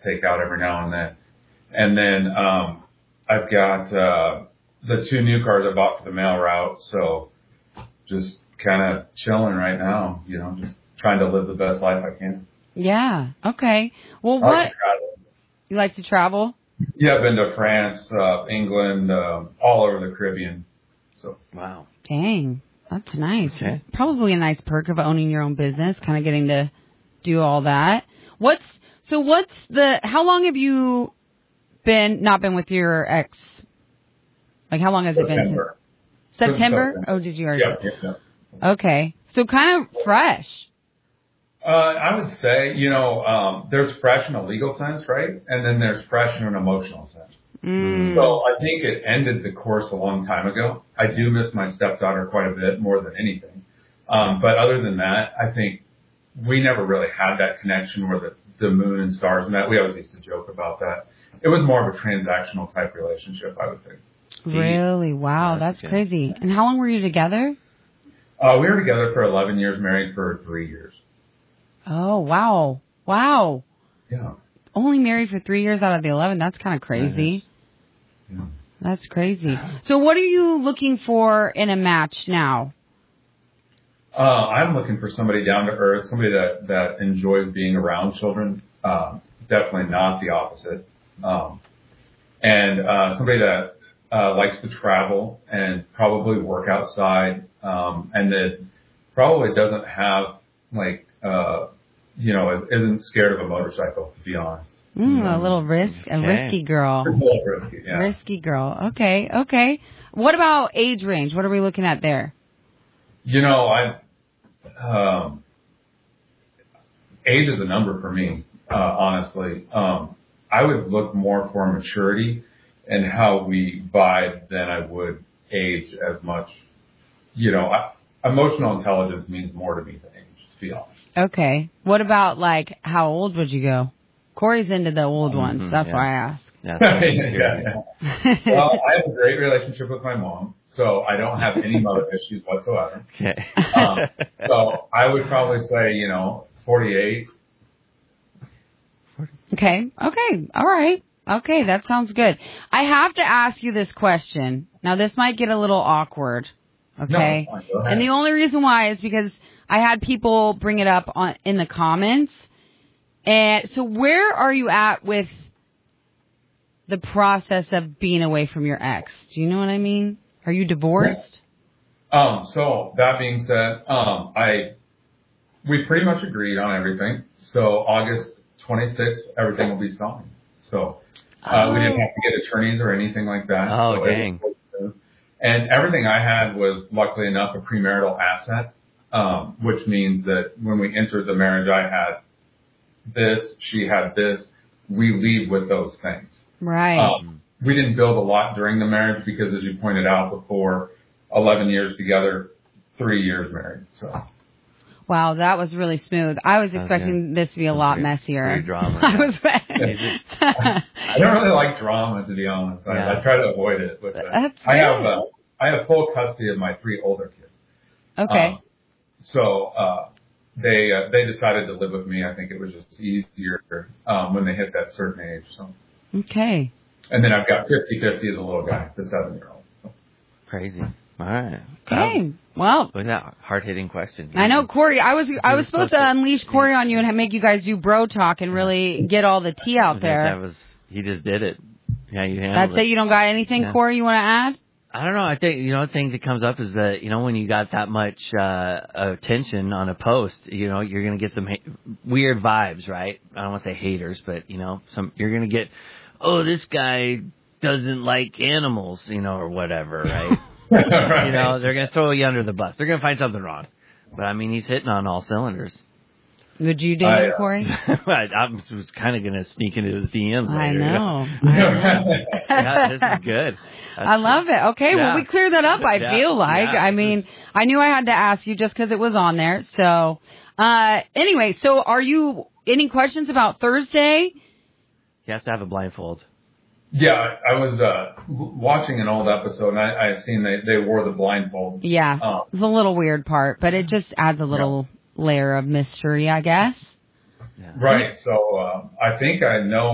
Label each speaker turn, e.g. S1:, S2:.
S1: to take out every now and then. And then I've got the 2 new cars I bought for the mail route. So just kind of chilling right now, just trying to live the best life I can.
S2: Yeah. Okay. Well, you like to travel?
S1: Yeah, I've been to France, England, all over the Caribbean. So
S3: wow.
S2: Dang, that's nice.
S3: Okay.
S2: Probably a nice perk of owning your own business, kind of getting to do all that. How long have you not been with your ex? Like, how long has it been? September? Oh, did you already?
S1: Yeah.
S2: Okay. So kind of fresh.
S1: I would say, there's fresh in a legal sense, right? And then there's fresh in an emotional sense.
S2: Mm.
S1: So I think it ended the course a long time ago. I do miss my stepdaughter quite a bit, more than anything. But other than that, I think we never really had that connection where the moon and stars met. We always used to joke about that. It was more of a transactional type relationship, I would think.
S2: Really? Wow, that's crazy. And how long were you together?
S1: We were together for 11 years, married for 3 years.
S2: Oh, wow. Wow.
S1: Yeah.
S2: Only married for 3 years out of the 11. That's kind of crazy.
S1: Yeah.
S2: That's crazy. So what are you looking for in a match now?
S1: I'm looking for somebody down to earth, somebody that enjoys being around children. Definitely not the opposite. And somebody that likes to travel and probably work outside, and that probably doesn't have isn't scared of a motorcycle, to be honest.
S2: A little risky girl.
S1: A little risky, yeah.
S2: Risky girl. Okay. What about age range? What are we looking at there?
S1: Age is a number for me, honestly. I would look more for maturity and how we vibe than I would age as much. Emotional intelligence means more to me than age, to be honest.
S2: Okay. What about, how old would you go? Corey's into the old ones. That's why I ask.
S1: Yeah. Well, I have a great relationship with my mom, so I don't have any mother issues whatsoever.
S3: Okay.
S1: So I would probably say, 48.
S2: Okay. All right. Okay, that sounds good. I have to ask you this question. Now, this might get a little awkward. Okay.
S1: No, go ahead.
S2: And the only reason why is because I had people bring it up in the comments. And so where are you at with the process of being away from your ex? Do you know what I mean? Are you divorced?
S1: So that being said, we pretty much agreed on everything. So August 26th, everything will be signed. So, we didn't have to get attorneys or anything like that.
S3: Oh,
S1: so
S3: dang.
S1: And everything I had was, luckily enough, a premarital asset, which means that when we entered the marriage, I had this, she had this. We lead with those things.
S2: Right.
S1: We didn't build a lot during the marriage because, as you pointed out before, 11 years together, 3 years married. So.
S2: Wow, that was really smooth. I was expecting this to be a lot messier.
S3: Drama.
S1: I don't really like drama, to be honest. I try to avoid it. But I have full custody of my 3 older kids.
S2: Okay.
S1: So they decided to live with me. I think it was just easier when they hit that certain age. So.
S2: Okay.
S1: And then I've got 50-50 as a little guy, the 7-year-old. So.
S3: Crazy. All right.
S2: Okay. Well,
S3: with that hard-hitting question.
S2: I know, Corey. I was supposed to unleash Corey on you and make you guys do bro talk and really get all the tea out there.
S3: He just did it. Yeah, you handled it.
S2: That's it. You don't got anything, Corey, you want to add?
S3: I don't know. I think, the thing that comes up is that, when you got that much attention on a post, you're going to get some weird vibes, right? I don't want to say haters, but, you're going to get, oh, this guy doesn't like animals, or whatever, right?
S1: Right.
S3: They're going to throw you under the bus. They're going to find something wrong. But, he's hitting on all cylinders.
S2: Would you date him, Corey?
S3: I was kind of going to sneak into his DMs later.
S2: I know.
S3: Yeah, this is good.
S2: I love it. Okay, well, we cleared that up, I feel like. Yeah, I knew I had to ask you just because it was on there. So, anyway, so are you, any questions about Thursday?
S3: He has to have a blindfold.
S1: Yeah, I was watching an old episode, and I seen they wore the blindfold.
S2: Yeah, it's a little weird part, but it just adds a little layer of mystery, I guess.
S1: Yeah. Right, so I think I know